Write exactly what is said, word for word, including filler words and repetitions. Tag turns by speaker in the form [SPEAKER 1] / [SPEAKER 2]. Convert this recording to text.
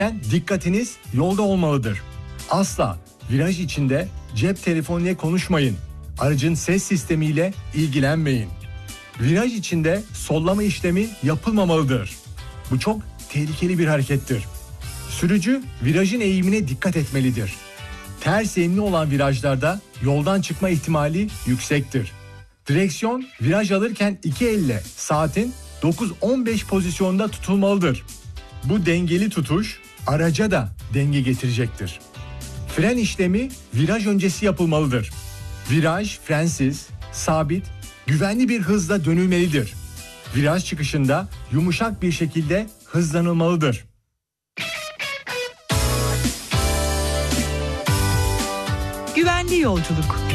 [SPEAKER 1] dikkatiniz yolda olmalıdır. Asla viraj içinde cep telefonuyla konuşmayın. Aracın ses sistemiyle ilgilenmeyin. Viraj içinde sollama işlemi yapılmamalıdır. Bu çok tehlikeli bir harekettir. Sürücü virajın eğimine dikkat etmelidir. Ters eğimli olan virajlarda yoldan çıkma ihtimali yüksektir. Direksiyon viraj alırken iki elle saatin dokuz on beş pozisyonda tutulmalıdır. Bu dengeli tutuş araca da denge getirecektir. Fren işlemi viraj öncesi yapılmalıdır. Viraj frensiz, sabit, güvenli bir hızla dönülmelidir. Viraj çıkışında yumuşak bir şekilde hızlanılmalıdır.
[SPEAKER 2] Güvenli yolculuk.